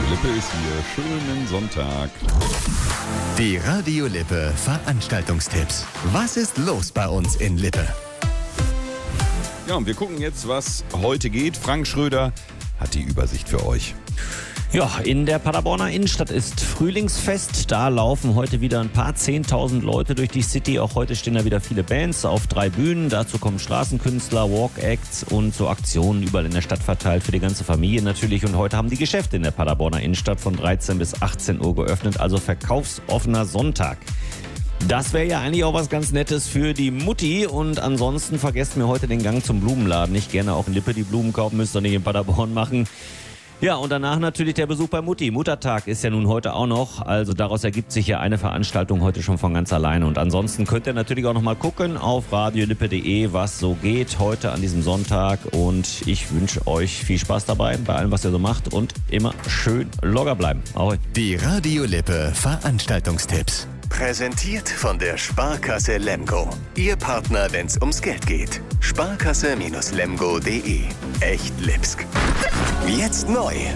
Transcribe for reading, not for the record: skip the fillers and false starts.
Lippe ist hier. Schönen Sonntag. Die Radio Lippe Veranstaltungstipps. Was ist los bei uns in Lippe? Ja, und wir gucken jetzt, was heute geht. Frank Schröder hat die Übersicht für euch. Ja, in der Paderborner Innenstadt ist Frühlingsfest. Da laufen heute wieder ein paar 10.000 Leute durch die City. Auch heute stehen da wieder viele Bands auf 3 Bühnen. Dazu kommen Straßenkünstler, Walk-Acts und so Aktionen überall in der Stadt verteilt für die ganze Familie natürlich. Und heute haben die Geschäfte in der Paderborner Innenstadt von 13 bis 18 Uhr geöffnet. Also verkaufsoffener Sonntag. Das wäre ja eigentlich auch was ganz Nettes für die Mutti. Und ansonsten vergesst mir heute den Gang zum Blumenladen. Nicht gerne auch in Lippe die Blumen kaufen, müsst ihr nicht in Paderborn machen. Ja, und danach natürlich der Besuch bei Mutti. Muttertag ist ja nun heute auch noch. Also daraus ergibt sich ja eine Veranstaltung heute schon von ganz alleine. Und ansonsten könnt ihr natürlich auch noch mal gucken auf radiolippe.de, was so geht heute an diesem Sonntag. Und ich wünsche euch viel Spaß dabei bei allem, was ihr so macht. Und immer schön locker bleiben. Ahoi. Die Radio Lippe Veranstaltungstipps. Präsentiert von der Sparkasse Lemgo. Ihr Partner, wenn es ums Geld geht. Sparkasse-lemgo.de. Echt Lipsk. Jetzt neu.